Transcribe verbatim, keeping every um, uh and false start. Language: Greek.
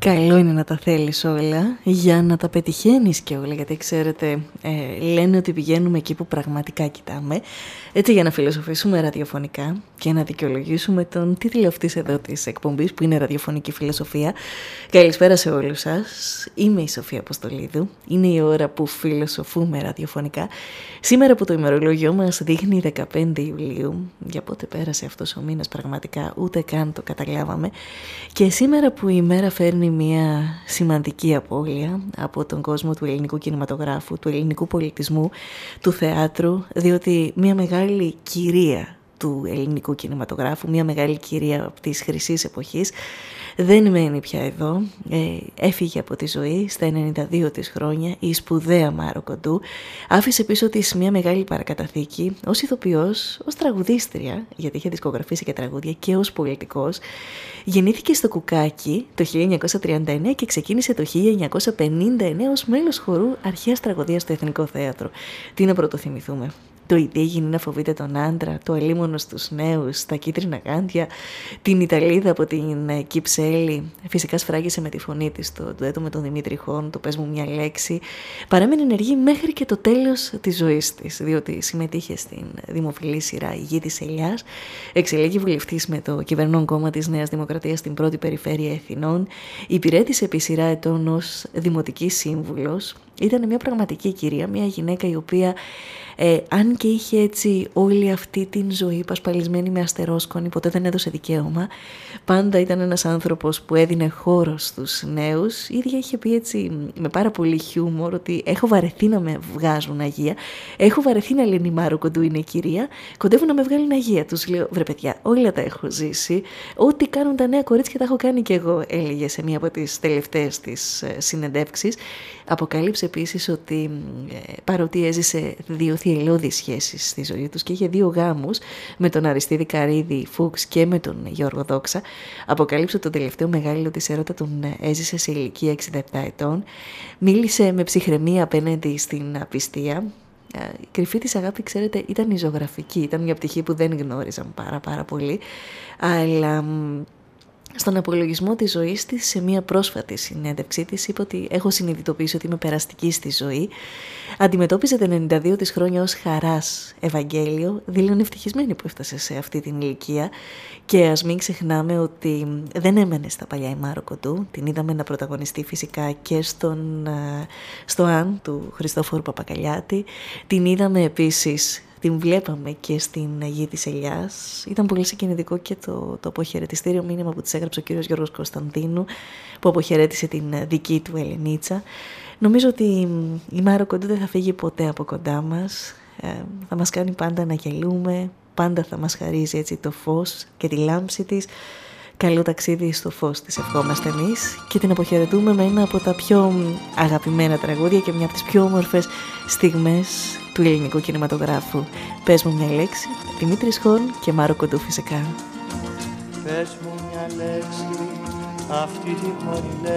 Καλό είναι να τα θέλεις όλα για να τα πετυχαίνεις και όλα, γιατί ξέρετε ε, λένε ότι πηγαίνουμε εκεί που πραγματικά κοιτάμε. Έτσι, για να φιλοσοφήσουμε ραδιοφωνικά και να δικαιολογήσουμε τον τίτλο αυτής εδώ της εκπομπής, που είναι ραδιοφωνική φιλοσοφία. Καλησπέρα σε όλους σας. Είμαι η Σοφία Αποστολίδου. Είναι η ώρα που φιλοσοφούμε ραδιοφωνικά. Σήμερα που το ημερολόγιο μας δείχνει δεκαπέντε Ιουλίου, για πότε πέρασε αυτός ο μήνας πραγματικά ούτε καν το καταλάβαμε. Και σήμερα που η μέρα φέρνει μια σημαντική απώλεια από τον κόσμο του ελληνικού κινηματογράφου, του ελληνικού πολιτισμού, του θεάτρου, διότι μια μεγάλη κυρία του ελληνικού κινηματογράφου, μια μεγάλη κυρία της χρυσής εποχής, δεν μένει πια εδώ. Ε, έφυγε από τη ζωή στα ενενήντα δύο της χρόνια η σπουδαία Μάρο Κοντού. Άφησε πίσω της μια μεγάλη παρακαταθήκη ως ηθοποιός, ως τραγουδίστρια, γιατί είχε δισκογραφήσει και τραγούδια, και ως πολιτικός. Γεννήθηκε στο Κουκάκι το χίλια εννιακόσια τριάντα εννέα και ξεκίνησε το χίλια εννιακόσια πενήντα εννέα ως μέλος χορού αρχαίας τραγωδίας στο Εθνικό Θέατρο. Τι να πρωτοθυμηθούμε. Το «Ιδίγυνη να φοβείται τον άντρα», το «Αλίμονο στους νέους», τα «Κίτρινα γάντια», την Ιταλίδα από την Κυψέλη. Φυσικά σφράγισε με τη φωνή της το ντουέτο με τον Δημήτρη Χον, το «Πες μου μια λέξη». Παρέμεινε ενεργή μέχρι και το τέλος της ζωής της, διότι συμμετείχε στην δημοφιλή σειρά «Η Γη της Ελιάς», εξελέγει βουλευτής με το κυβερνών κόμμα της Νέας Δημοκρατίας στην πρώτη περιφέρεια Εθνών, υπηρέτησε επί σειρά ετών ως δημοτική σύμβουλος. Ήταν μια πραγματική κυρία, μια γυναίκα η οποία ε, αν και είχε έτσι όλη αυτή την ζωή πασπαλισμένη με αστερόσκονη, ποτέ δεν έδωσε δικαίωμα. Πάντα ήταν ένας άνθρωπος που έδινε χώρο στους νέους. Η ίδια είχε πει έτσι με πάρα πολύ χιούμορ ότι έχω βαρεθεί να με βγάζουν αγία, έχω βαρεθεί να λένε η Μάρο Κοντού είναι κυρία, κοντεύουν να με βγάλουν αγία. Τους λέω, βρε παιδιά, όλα τα έχω ζήσει, ό,τι κάνουν τα νέα κορίτσια τα έχω κάνει κι εγώ, έλεγε σε μία από τις τελευταίες της συνεντεύξεις. Αποκάλυψε επίσης ότι ε, παρότι έζησε δύο θυελλώδεις σχέσεις στη ζωή τους και είχε δύο γάμους με τον Αριστίδη Καρίδη Φούξ και με τον Γιώργο Δόξα, αποκάλυψε ότι το τελευταίο μεγάλο της έρωτα τον έζησε σε ηλικία εξήντα επτά ετών. Μίλησε με ψυχραιμία απέναντι στην απιστία. Η κρυφή της αγάπη, ξέρετε, ήταν η ζωγραφική. Ήταν μια πτυχή που δεν γνώριζαν πάρα πάρα πολύ, αλλά στον απολογισμό της ζωής της, σε μια πρόσφατη συνέντευξή της, είπε ότι έχω συνειδητοποιήσει ότι είμαι περαστική στη ζωή. Αντιμετώπιζε τα ενενήντα δύο της χρόνια ως χαράς Ευαγγέλιο, δήλωνε ευτυχισμένη που έφτασε σε αυτή την ηλικία. Και ας μην ξεχνάμε ότι δεν έμενε στα παλιά η Μάρο Κοντού. Την είδαμε να πρωταγωνιστεί φυσικά και στον, στο «Αν» του Χριστόφορου Παπακαλιάτη. Την είδαμε επίσης, την βλέπαμε και στην Γη της Ελιάς. Ήταν πολύ συγκινητικό και το, το αποχαιρετιστήριο μήνυμα που της έγραψε ο κύριος Γιώργος Κωνσταντίνου, που αποχαιρέτησε την δική του Ελενίτσα. Νομίζω ότι η Μάρο Κοντού δεν θα φύγει ποτέ από κοντά μας. Ε, θα μας κάνει πάντα να γελούμε, πάντα θα μας χαρίζει έτσι το φως και τη λάμψη της. Καλό ταξίδι στο φως της ευχόμαστε εμείς και την αποχαιρετούμε με ένα από τα πιο αγαπημένα τραγούδια και μια από τις πιο όμορφες στιγμές του ελληνικού κινηματογράφου. Πες μου μια λέξη, Δημήτρης Χον και Μάρο Κοντού φυσικά. Πες μου μια λέξη, αυτή τη μόνη λέξη